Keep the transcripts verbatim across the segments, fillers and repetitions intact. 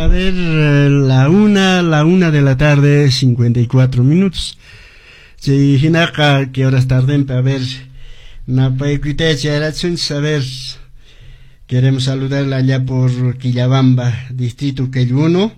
A ver, la una, la una de la tarde, cincuenta y cuatro minutos. Si hinaka, que horas tarde, a ver, napaikuite charachun, a ver, queremos saludarla allá por Quillabamba, distrito Queyuno,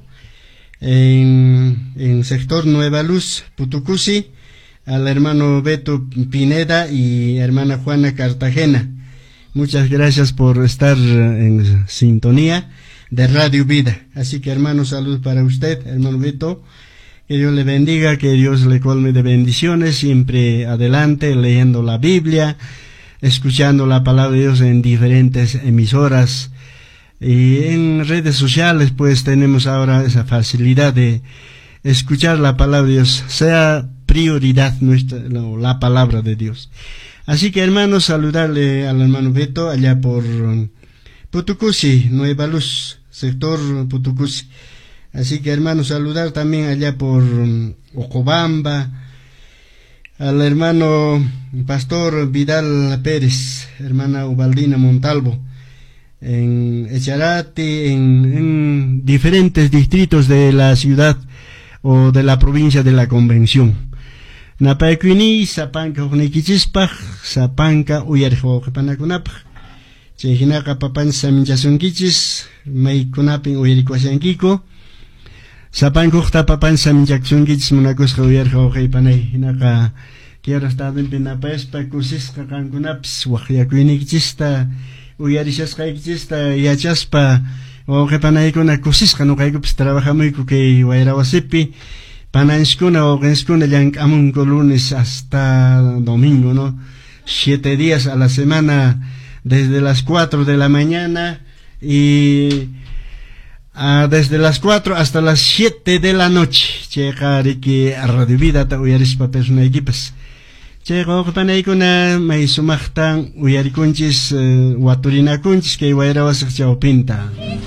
en, en sector Nueva Luz, Putucusi, al hermano Beto Pineda y hermana Juana Cartagena. Muchas gracias por estar en sintonía de Radio Vida. Así que, hermano, salud para usted, hermano Beto. Que Dios le bendiga, que Dios le colme de bendiciones, siempre adelante, leyendo la Biblia, escuchando la palabra de Dios en diferentes emisoras. Y en redes sociales, pues, tenemos ahora esa facilidad de escuchar la palabra de Dios, sea prioridad nuestra, no, la palabra de Dios. Así que, hermanos, saludarle al hermano Beto allá por Putucusi, Nueva Luz, sector Putucusi. Así que, hermanos, saludar también allá por Ocobamba, al hermano Pastor Vidal Pérez, hermana Ubaldina Montalvo, en Echarate, en, en diferentes distritos de la ciudad o de la provincia de la Convención. Napaikuini, Sapanka Unikichispach, Sapanka Uyarjopanakunapach, Chejinaka Papan Saminjasunkichis, Maikunapin Uyarikuasankiko, Sapankukta Papan Saminjaksunkichis, Munakus Uyarjopanay, Hinaka, Kiara Staden Pinapespa, Kusiska Kankunaps, Wajakuinikichista, Uyarishaskaikichista, Yachaspa, Ojepanaycuna Kusiska, no Kaikups, Trabajamuiku, que Wairawasipi. Pananskuna o Genskuna Yankamunko lunes hasta domingo, ¿no? Siete días a la semana, desde las cuatro de la mañana y uh, desde las cuatro hasta las siete de la noche. Checa que Radio Vida ta uyaris pa persona equipas. Checa o panaykuna may sumachtan uyarikunchis uh, waturinakunchis kay wayrawasak chawpinta.